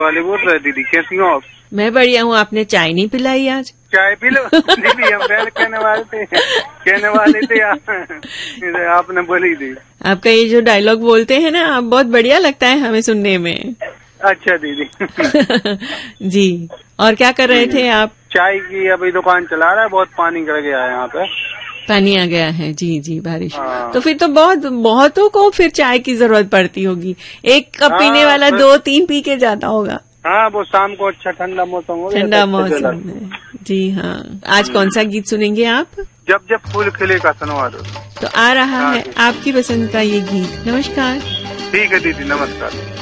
बॉलीवुड रहे दीदी, कैसी हो आप? मैं बढ़िया हूँ। आपने चाय नहीं पिलाई आज? चाय पी लो दीदी, हम कहने वाले थे आपने बोली थी। आपका ये जो डायलॉग बोलते हैं ना आप, बहुत बढ़िया लगता है हमें सुनने में। अच्छा दीदी। जी, और क्या कर रहे थे आप? चाय की अभी दुकान चला रहा है, बहुत पानी गिर गया है यहाँ पे। पानी आ गया है? जी जी, बारिश। तो फिर तो बहुतों को फिर चाय की जरूरत पड़ती होगी। एक कप पीने वाला 2-3 पी के जाता होगा। हाँ, वो शाम को अच्छा ठंडा मौसम हो गया, ठंडा मौसम है। जी हाँ। आज कौन सा गीत सुनेंगे आप? जब जब फूल खिलेगा सुनवा दो। तो आ रहा है आपकी पसंद का ये गीत। नमस्कार। ठीक है दीदी, नमस्कार।